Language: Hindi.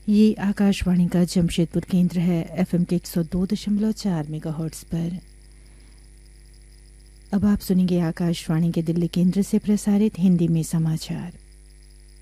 ये आकाशवाणी का जमशेदपुर केंद्र है। एफएम के 102.4 मेगाहर्ट्ज़ पर। अब आप सुनेंगे आकाशवाणी के दिल्ली केंद्र से प्रसारित हिंदी में समाचार।